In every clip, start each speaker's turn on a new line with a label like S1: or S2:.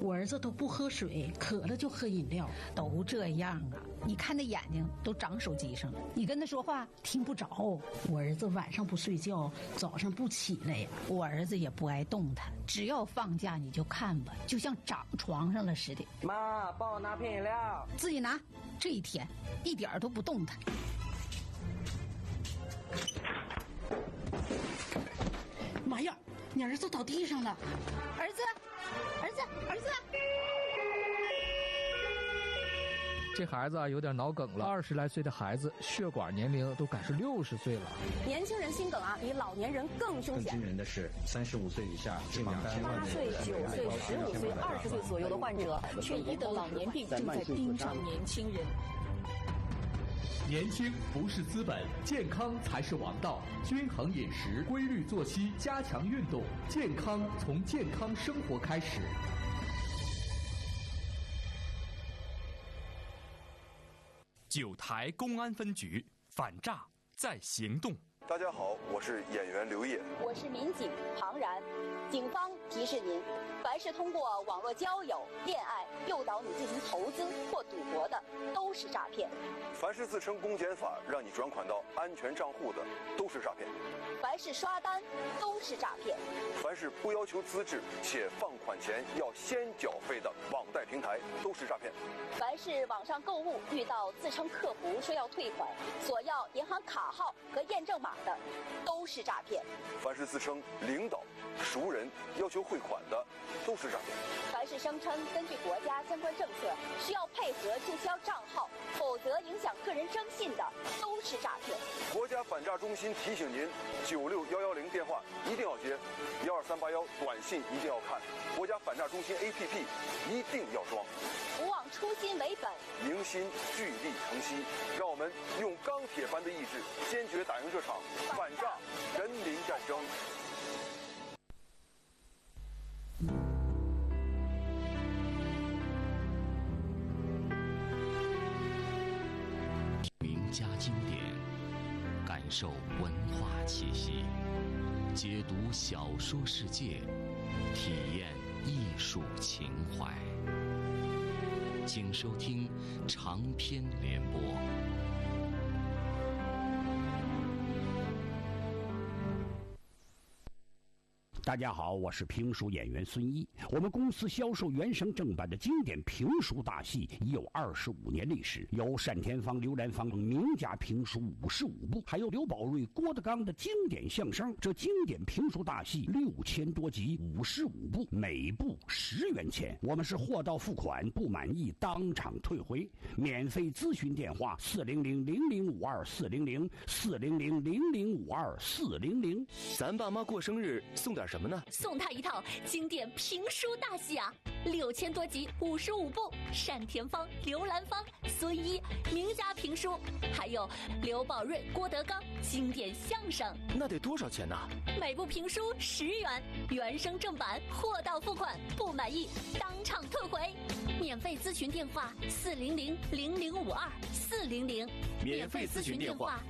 S1: 我儿子都不喝水，渴了就喝饮料。
S2: 都这样啊，你看那眼睛都长手机上了，你跟他说话听不着。
S1: 我儿子晚上不睡觉，早上不起来呀。
S2: 我儿子也不爱动弹，只要放假你就看吧，就像长床上了似的。
S3: 妈，帮我拿瓶饮料。
S2: 自己拿。这一天一点都不动弹。
S1: 妈呀，你儿子倒地上了！
S2: 儿子！
S4: 这孩子有点脑梗了，20来岁的孩子血管年龄都赶是60岁了。
S5: 年轻人心梗比老年人更凶险。
S6: 更惊人的是，35岁以下近
S5: 8岁、9岁、15岁、20岁左右的患者，
S7: 却疑的老年病正在盯上年轻人。
S8: 年轻不是资本，健康才是王道。均衡饮食，规律作息，加强运动，健康从健康生活开始。
S9: 9台公安分局，反诈在行动。
S10: 大家好，我是演员刘烨，
S5: 我是民警庞然。警方提示您，凡是通过网络交友、恋爱诱导你进行投资或赌博的，都是诈骗。
S10: 凡是自称公检法让你转款到安全账户的，都是诈骗。
S5: 凡是刷单，都是诈骗。
S10: 凡是不要求资质且放款前要先缴费的网贷平台，都是诈骗。
S5: 凡是网上购物遇到自称客服说要退款，索要银行卡号和验证码的，都是诈骗。
S10: 凡是自称领导、熟人要求汇款的，都是诈骗。
S5: 凡是声称根据国家相关政策需要配合注销账号，否则影响个人征信的，都是诈骗。
S10: 国家反诈中心提醒您，96110电话一定要接，12381短信一定要看，国家反诈中心 APP 一定要装。
S5: 不忘初心为本，
S10: 凝心聚力成溪，让我们用钢铁般的意志，坚决打赢这场反诈人民战争。
S11: 名家经典，感受文化气息，解读小说世界，体验艺术情怀。请收听长篇联播。
S12: 大家好，我是评书演员孙一。我们公司销售原声正版的经典评书大戏已有25年历史，有单田芳、刘兰芳名家评书55部，还有刘宝瑞、郭德纲的经典相声。这经典评书大戏6000多集，55部，每部10元钱。我们是货到付款，不满意当场退回。免费咨询电话400-0052-400，400-0052-400。
S13: 咱爸妈过生日送点什么呢？
S14: 送他一套经典评书大戏啊，6000多集，55部，单田芳、刘兰芳、孙一名家评书，还有刘宝瑞、郭德纲经典相声。
S13: 那得多少钱呢？
S14: 每部评书10元，原声正版，货到付款，不满意当场退回。免费咨询电话400-0052-400，
S13: 免费咨询电话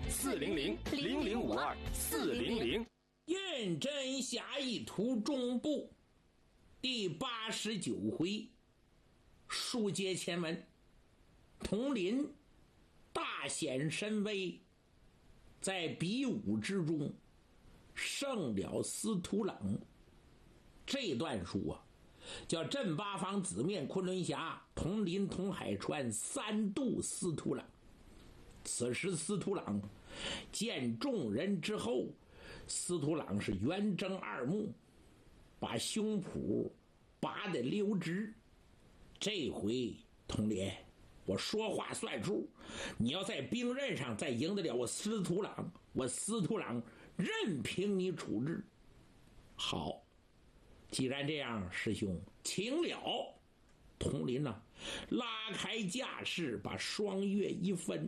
S13: 400-0052-400。
S15: 胤禛侠义图中部第89回，书接前文。佟林大显神威，在比武之中胜了司徒朗。这段书啊，叫镇八方紫面昆仑侠，佟林佟海川3度司徒朗。此时司徒朗见众人之后，司徒朗是圆睁二目，把胸脯拔得溜直。这回佟林，我说话算数，你要在兵刃上再赢得了我司徒朗，我司徒朗任凭你处置。好，既然这样，师兄请了。佟林呢，拉开架势，把双月一分，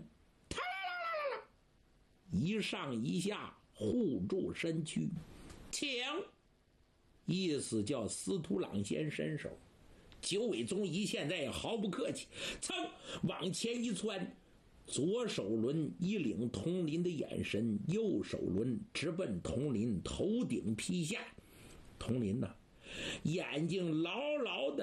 S15: 一上一下护住身躯，请，意思叫司徒朗先伸手。九尾宗一现在也毫不客气，噌往前一窜，左手轮一领佟林的眼神，右手轮直奔佟林头顶劈下。佟林呐，眼睛牢牢的